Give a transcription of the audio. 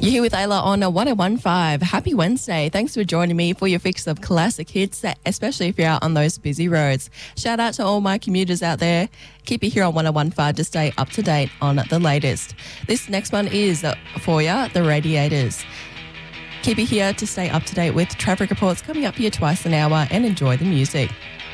You're here with Ayla on 101.5. Happy Wednesday. Thanks for joining me for your fix of classic hits, especially if you're out on those busy roads. Shout out to all my commuters out there. Keep it here on 101.5 to stay up to date on the latest. This next one is for you, The Radiators. Keep it here to stay up to date with traffic reports coming up here twice an hour and enjoy the music.